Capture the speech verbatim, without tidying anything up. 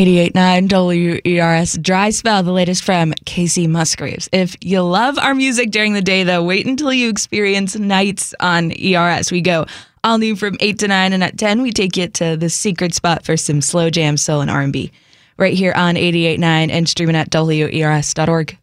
eighty-eight point nine W E R S Dry Spell, the latest from Casey Musgraves. If you love our music during the day, though, wait until you experience nights on E R S. We go all new from eight to nine, and at ten, we take you to the secret spot for some slow jam, soul, and R and B. Right here on eighty-eight point nine and streaming at W E R S dot org.